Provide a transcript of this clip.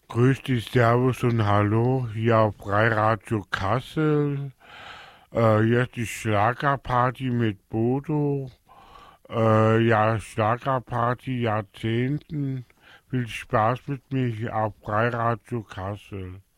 Grüß dich, Servus und Hallo, hier auf Freiradio Kassel. Hier ist die Schlagerparty mit Bodo. Ja, Schlagerparty Jahrzehnten. Viel Spaß mit mir hier auf Freiradio Kassel.